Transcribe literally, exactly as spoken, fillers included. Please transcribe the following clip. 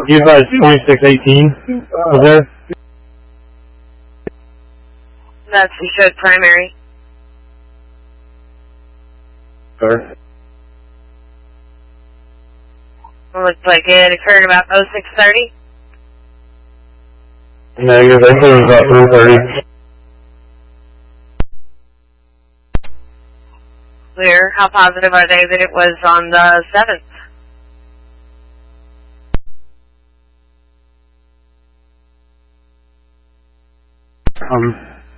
You advised twenty-six eighteen was there? That's the showed primary. Sir. Looks like it occurred about oh six thirty. Negative, I think it was about three thirty. Clear. How positive are they that it was on the seventh? Um,